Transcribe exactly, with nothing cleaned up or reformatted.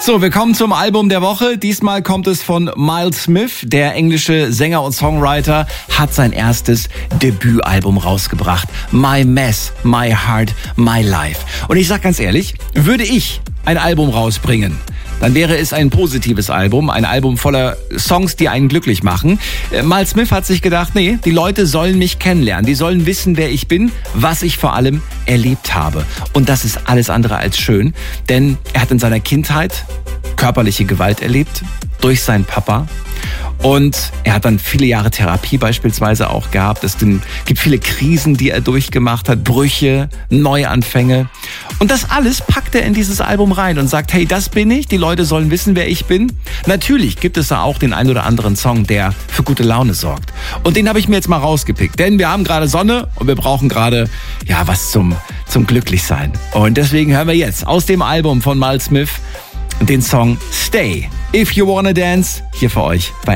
So, wir kommen zum Album der Woche. Diesmal kommt es von Miles Smith. Der englische Sänger und Songwriter hat sein erstes Debütalbum rausgebracht. My Mess, My Heart, My Life. Und ich sag ganz ehrlich, würde ich ein Album rausbringen, dann wäre es ein positives Album, ein Album voller Songs, die einen glücklich machen. Miles Smith hat sich gedacht, nee, die Leute sollen mich kennenlernen, die sollen wissen, wer ich bin, was ich vor allem erlebt habe. Und das ist alles andere als schön, denn er hat in seiner Kindheit körperliche Gewalt erlebt durch seinen Papa. Und er hat dann viele Jahre Therapie beispielsweise auch gehabt. Es gibt viele Krisen, die er durchgemacht hat, Brüche, Neuanfänge. Und das alles packt er in dieses Album rein und sagt, hey, das bin ich, die Leute sollen wissen, wer ich bin. Natürlich gibt es da auch den ein oder anderen Song, der für gute Laune sorgt. Und den habe ich mir jetzt mal rausgepickt, denn wir haben gerade Sonne und wir brauchen gerade ja was zum, zum Glücklichsein. Und deswegen hören wir jetzt aus dem Album von Miles Smith den Song Stay, If You Wanna Dance, hier für euch bei